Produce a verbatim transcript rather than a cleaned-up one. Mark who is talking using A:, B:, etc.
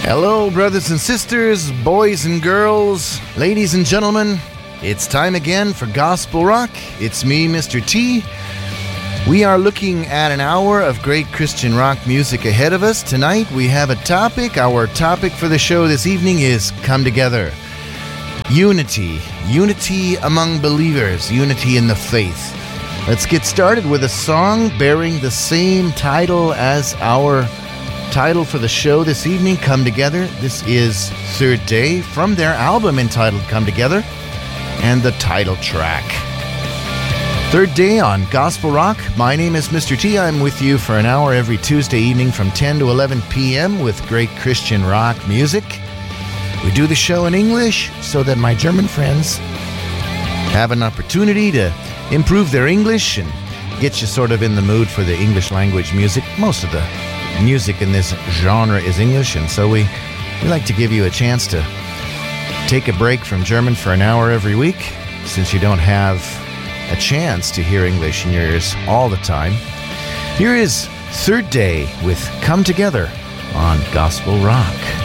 A: Hello, brothers and sisters, boys and girls, ladies and gentlemen. It's time again for Gospel Rock. It's me, Mister T. We are looking at an hour of great Christian rock music ahead of us. Tonight we have a topic. Our topic for the show this evening is Come Together. Unity. Unity among believers. Unity in the faith. Let's get started with a song bearing the same title as our title for the show this evening, Come Together. This is Third Day from their album entitled Come Together and the title track. Third Day on Gospel Rock. My name is Mister T. I'm with you for an hour every Tuesday evening from ten to eleven p.m. with great Christian rock music. We do the show in English so that my German friends have an opportunity to improve their English and get you sort of in the mood for the English language music. Most of the music in this genre is English, and so we, we like to give you a chance to take a break from German for an hour every week, since you don't have a chance to hear English in your ears all the time. Here is Third Day with Come Together on Gospel Rock.